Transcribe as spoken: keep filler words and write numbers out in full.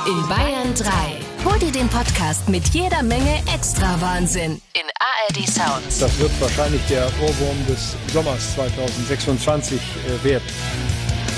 in Bayern drei. Hol dir den Podcast mit jeder Menge Extra-Wahnsinn in A R D Sounds. Das wird wahrscheinlich der Ohrwurm des Sommers zwanzig sechsundzwanzig werden.